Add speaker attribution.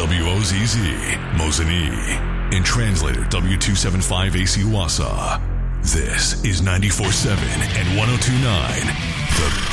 Speaker 1: WOZZ, Mosinee. And translator W275AC Wassa. This is 94.7 and 102.9, The